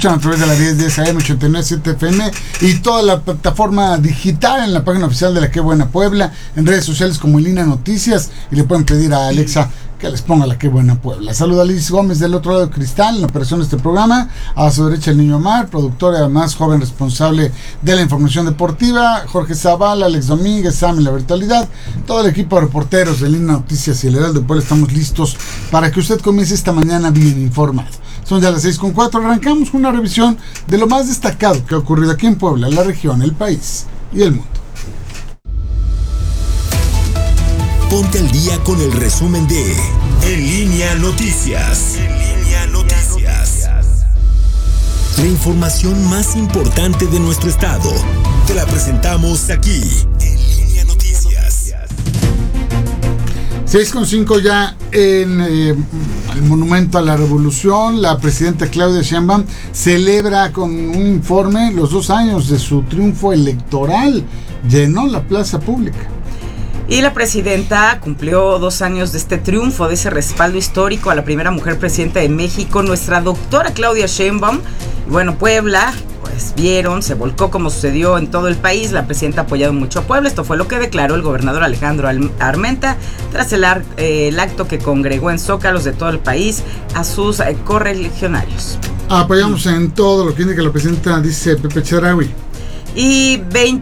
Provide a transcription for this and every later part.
escuchan a través de la 1010 AM, 89.7 FM y toda la plataforma digital en la página oficial de la Qué Buena Puebla, en redes sociales como Línea Noticias, y le pueden pedir a Alexa que les ponga la Qué Buena Puebla. Saluda a Liz Gómez del otro lado de cristal en la operación de este programa. A su derecha el Niño Omar, productor y además joven responsable de la información deportiva. Jorge Zavala, Alex Domínguez, Sam en la virtualidad. Todo el equipo de reporteros de Línea Noticias y el Heraldo de Puebla estamos listos para que usted comience esta mañana bien informado. Son ya las 6:04. Arrancamos con una revisión de lo más destacado que ha ocurrido aquí en Puebla, la región, el país y el mundo. Ponte al día con el resumen de En Línea Noticias. La información más importante de nuestro estado. Te la presentamos aquí, En Línea Noticias. 6:05 ya en el Monumento a la Revolución. La presidenta Claudia Sheinbaum celebra con un informe los 2 años de su triunfo electoral. Llenó la plaza pública. Y la presidenta cumplió 2 años de este triunfo, de ese respaldo histórico a la primera mujer presidenta de México, nuestra doctora Claudia Sheinbaum. Y bueno, Puebla, pues vieron, se volcó como sucedió en todo el país. La presidenta ha apoyado mucho a Puebla. Esto fue lo que declaró el gobernador Alejandro Armenta tras el acto que congregó en zócalos de todo el país a sus correligionarios. Apoyamos en todo lo que indica la presidenta, dice Pepe Chedraui. Y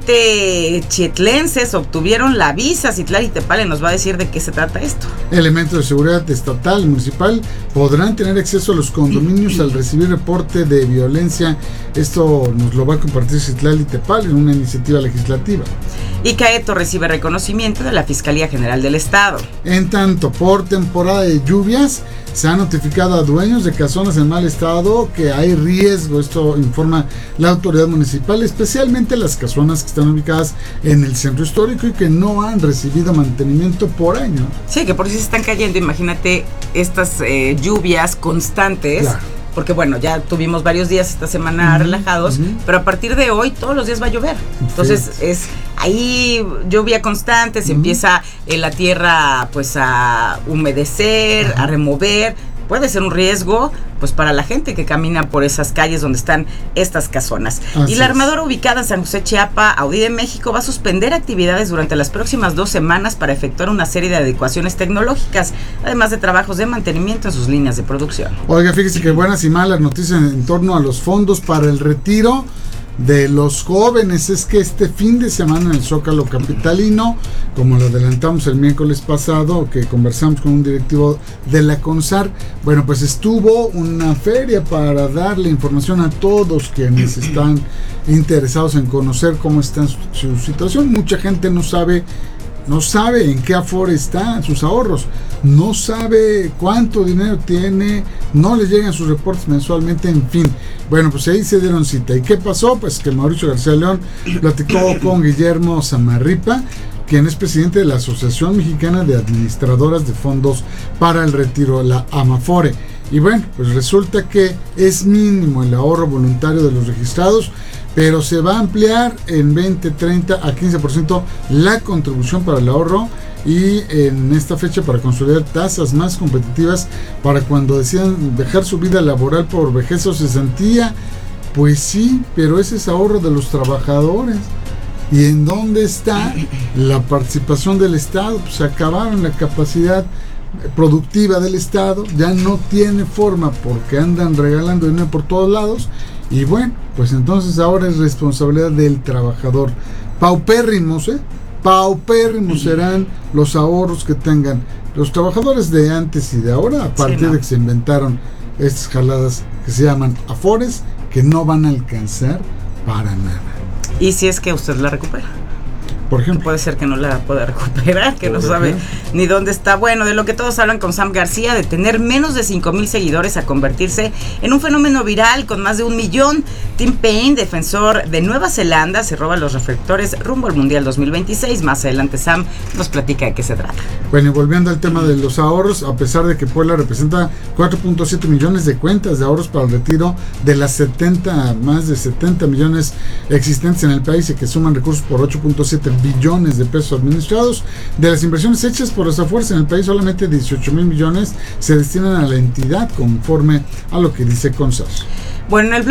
20 chietlenses obtuvieron la visa. Citlali Tepale nos va a decir de qué se trata esto. Elementos de seguridad estatal y municipal podrán tener acceso a los condominios al recibir reporte de violencia. Esto nos lo va a compartir Citlali Tepale en una iniciativa legislativa. Y Caeto recibe reconocimiento de la Fiscalía General del Estado. En tanto, por temporada de lluvias, se ha notificado a dueños de casonas en mal estado que hay riesgo. Esto informa la autoridad municipal, especialmente las casonas que están ubicadas en el centro histórico y que no han recibido mantenimiento por año. Sí, que por si se están cayendo, imagínate estas lluvias constantes. Claro. Porque bueno, ya tuvimos varios días esta semana relajados, pero a partir de hoy todos los días va a llover. Entonces es ahí lluvia constante, se empieza la tierra pues a humedecer, a remover. Puede ser un riesgo pues para la gente que camina por esas calles donde están estas casonas. Y la armadora ubicada en San José, Chiapa, Audi de México, va a suspender actividades durante las próximas 2 semanas para efectuar una serie de adecuaciones tecnológicas, además de trabajos de mantenimiento en sus líneas de producción. Oiga, fíjese que buenas y malas noticias en torno a los fondos para el retiro de los jóvenes. Es que este fin de semana en el Zócalo capitalino, como lo adelantamos el miércoles pasado, que conversamos con un directivo de la CONSAR, bueno, pues estuvo una feria para darle información a todos quienes están interesados en conocer cómo está su situación. Mucha gente no sabe en qué afore están sus ahorros, no sabe cuánto dinero tiene, no les llegan sus reportes mensualmente, en fin. Bueno, pues ahí se dieron cita. ¿Y qué pasó? Pues que Mauricio García León platicó con Guillermo Zamarripa, quien es presidente de la Asociación Mexicana de Administradoras de Fondos para el Retiro, la AMAFORE. Y bueno, pues resulta que es mínimo el ahorro voluntario de los registrados, pero se va a ampliar en 20, 30 a 15% la contribución para el ahorro, y en esta fecha para consolidar tasas más competitivas para cuando decidan dejar su vida laboral por vejez o cesantía. Pues sí, pero ese es ahorro de los trabajadores. ¿Y en dónde está la participación del Estado? Pues se acabaron la capacidad productiva del Estado, ya no tiene forma porque andan regalando dinero por todos lados. Y bueno, pues entonces ahora es responsabilidad del trabajador. Paupérrimos serán los ahorros que tengan los trabajadores de antes y de ahora, a partir de que se inventaron estas jaladas que se llaman afores, que no van a alcanzar para nada. ¿Y si es que usted la recupera? Por ejemplo, puede ser que no la pueda recuperar, que no sabe ni dónde está. Bueno, de lo que todos hablan con Sam García, de tener menos de 5,000 seguidores a convertirse en un fenómeno viral con más de 1 millón. Tim Payne, defensor de Nueva Zelanda, se roba los reflectores rumbo al Mundial 2026. Más adelante Sam nos platica de qué se trata. Bueno, y volviendo al tema de los ahorros, a pesar de que Puebla representa 4.7 millones de cuentas de ahorros para el retiro de las más de 70 millones existentes en el país y que suman recursos por 8.7 billones de pesos administrados, de las inversiones hechas por esa fuerza en el país, solamente 18,000 millones se destinan a la entidad conforme a lo que dice CONSAR. Bueno, en el